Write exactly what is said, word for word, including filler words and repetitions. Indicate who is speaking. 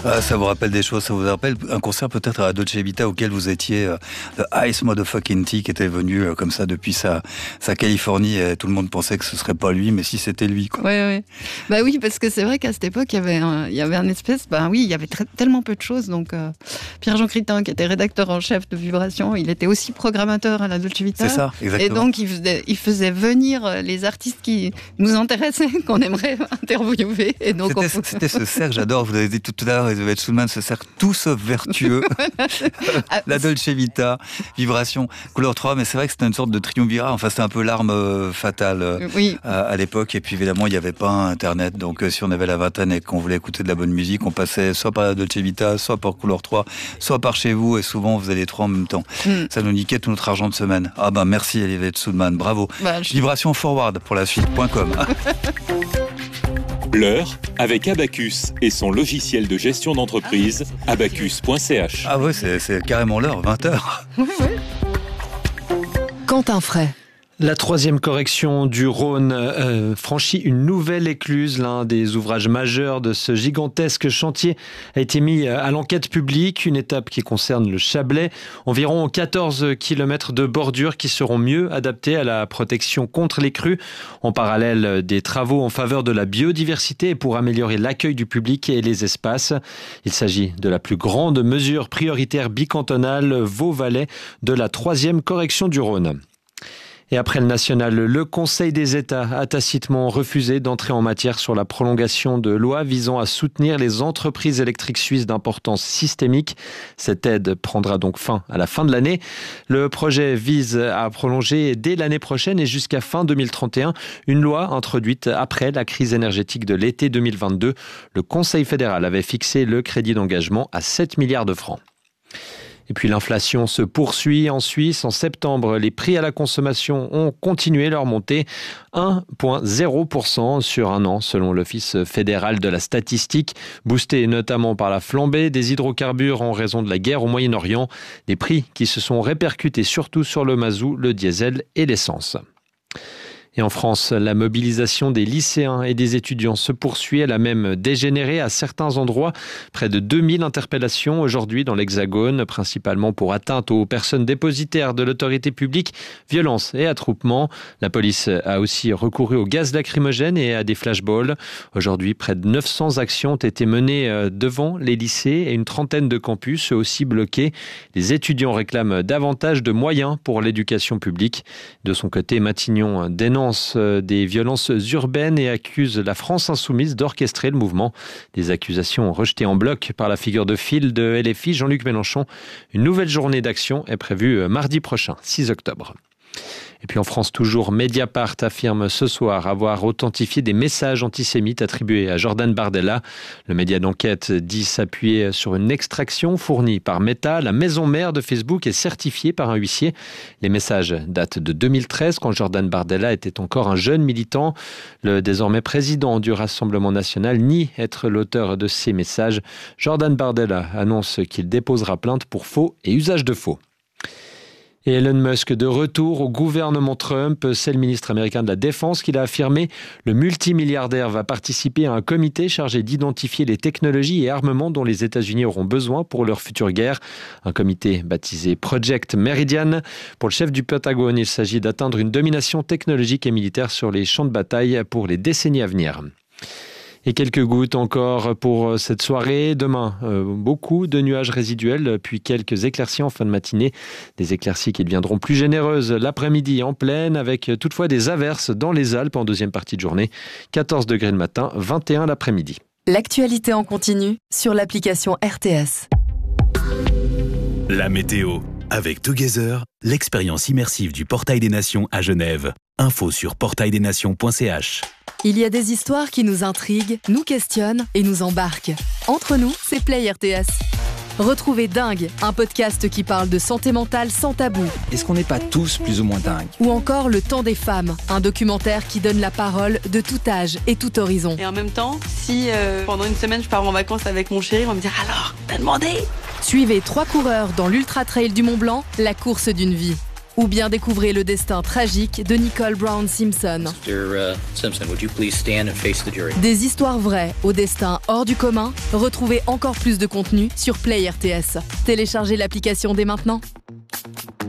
Speaker 1: Ah, ça vous rappelle des choses, ça vous rappelle un concert peut-être à la Dolce Vita auquel vous étiez, euh, The Ice Motherfucking T, qui était venu euh, comme ça depuis sa, sa Californie, et tout le monde pensait que ce serait pas lui, mais si c'était lui, quoi.
Speaker 2: Oui, oui. Bah oui, parce que c'est vrai qu'à cette époque, il y avait un, il y avait un espèce, bah oui, il y avait très, tellement peu de choses, donc euh, Pierre-Jean Critin, qui était rédacteur en chef de Vibration, il était aussi programmateur à la Dolce Vita.
Speaker 1: C'est ça, exactement.
Speaker 2: Et donc, il faisait, il faisait venir les artistes qui nous intéressaient, qu'on aimerait interviewer. Et donc,
Speaker 1: c'était,
Speaker 2: on...
Speaker 1: c'était ce cercle, j'adore, vous avez dit tout à l'heure, Elisabeth Schulman, ce cercle tout sauf vertueux. La Dolce Vita, Vibration, Couleur trois, mais c'est vrai que c'était une sorte de triumvirat, enfin c'était un peu l'arme euh, fatale euh,
Speaker 2: oui.
Speaker 1: à, à l'époque, et puis évidemment il n'y avait pas Internet, donc euh, si on avait la vingtaine et qu'on voulait écouter de la bonne musique, on passait soit par la Dolce Vita, soit par Couleur trois, soit par chez vous, et souvent on faisait les trois en même temps. Mm. Ça nous niquait tout notre argent de semaine. Ah ben merci Elisabeth Schulman, bravo.
Speaker 2: Bah, je...
Speaker 1: Vibration forward pour la suite point com.
Speaker 3: L'heure avec Abacus et son logiciel de gestion d'entreprise, abacus point c h.
Speaker 1: Ah ouais, c'est, c'est carrément l'heure, vingt heures.
Speaker 2: Oui, oui.
Speaker 4: Quentin Fray.
Speaker 5: La troisième correction du Rhône euh, franchit une nouvelle écluse. L'un des ouvrages majeurs de ce gigantesque chantier a été mis à l'enquête publique. Une étape qui concerne le Chablais. Environ quatorze kilomètres de bordures qui seront mieux adaptés à la protection contre les crues. En parallèle, des travaux en faveur de la biodiversité et pour améliorer l'accueil du public et les espaces. Il s'agit de la plus grande mesure prioritaire bicantonale Vaud-Valais de la troisième correction du Rhône. Et après le national, le Conseil des États a tacitement refusé d'entrer en matière sur la prolongation de loi visant à soutenir les entreprises électriques suisses d'importance systémique. Cette aide prendra donc fin à la fin de l'année. Le projet vise à prolonger dès l'année prochaine et jusqu'à fin deux mille trente et un une loi introduite après la crise énergétique de l'été deux mille vingt-deux. Le Conseil fédéral avait fixé le crédit d'engagement à sept milliards de francs. Et puis l'inflation se poursuit en Suisse. En septembre, les prix à la consommation ont continué leur montée. un virgule zéro pour cent sur un an, selon l'Office fédéral de la statistique, boosté notamment par la flambée des hydrocarbures en raison de la guerre au Moyen-Orient. Des prix qui se sont répercutés surtout sur le mazout, le diesel et l'essence. Et en France, la mobilisation des lycéens et des étudiants se poursuit. Elle a même dégénéré à certains endroits. Près de deux mille interpellations aujourd'hui dans l'Hexagone, principalement pour atteinte aux personnes dépositaires de l'autorité publique, violence et attroupement. La police a aussi recouru au gaz lacrymogène et à des flashballs. Aujourd'hui, près de neuf cents actions ont été menées devant les lycées et une trentaine de campus eux aussi bloqués. Les étudiants réclament davantage de moyens pour l'éducation publique. De son côté, Matignon dénonce des violences urbaines et accuse la France insoumise d'orchestrer le mouvement. Des accusations rejetées en bloc par la figure de file de L F I, Jean-Luc Mélenchon. Une nouvelle journée d'action est prévue mardi prochain, six octobre. Et puis en France toujours, Mediapart affirme ce soir avoir authentifié des messages antisémites attribués à Jordan Bardella. Le média d'enquête dit s'appuyer sur une extraction fournie par Meta. La maison mère de Facebook est certifiée par un huissier. Les messages datent de deux mille treize, quand Jordan Bardella était encore un jeune militant. Le désormais président du Rassemblement national nie être l'auteur de ces messages. Jordan Bardella annonce qu'il déposera plainte pour faux et usage de faux. Et Elon Musk de retour au gouvernement Trump, c'est le ministre américain de la Défense qui l'a affirmé. Le multimilliardaire va participer à un comité chargé d'identifier les technologies et armements dont les États-Unis auront besoin pour leur future guerre. Un comité baptisé Project Meridian. Pour le chef du Pentagone, il s'agit d'atteindre une domination technologique et militaire sur les champs de bataille pour les décennies à venir. Et quelques gouttes encore pour cette soirée. Demain, euh, beaucoup de nuages résiduels, puis quelques éclaircies en fin de matinée. Des éclaircies qui deviendront plus généreuses l'après-midi en pleine, avec toutefois des averses dans les Alpes en deuxième partie de journée. quatorze degrés le matin, vingt et un l'après-midi.
Speaker 4: L'actualité en continu sur l'application R T S.
Speaker 6: La météo. Avec Together, l'expérience immersive du Portail des Nations à Genève. Info sur portail des nations point c h.
Speaker 4: Il y a des histoires qui nous intriguent, nous questionnent et nous embarquent. Entre nous, c'est Play R T S. Retrouvez Dingue, un podcast qui parle de santé mentale sans tabou.
Speaker 7: Est-ce qu'on n'est pas tous plus ou moins dingues ?
Speaker 4: Ou encore Le Temps des femmes, un documentaire qui donne la parole de tout âge et tout horizon.
Speaker 8: Et en même temps, si euh, pendant une semaine je pars en vacances avec mon chéri, on va me dire « Alors, t'as demandé ?»
Speaker 4: Suivez trois coureurs dans l'Ultra Trail du Mont Blanc, la course d'une vie. Ou bien découvrez le destin tragique de Nicole Brown Simpson.
Speaker 9: mister Simpson, would you please stand and face the jury?
Speaker 4: Des histoires vraies au destin hors du commun. Retrouvez encore plus de contenu sur Play R T S. Téléchargez l'application dès maintenant.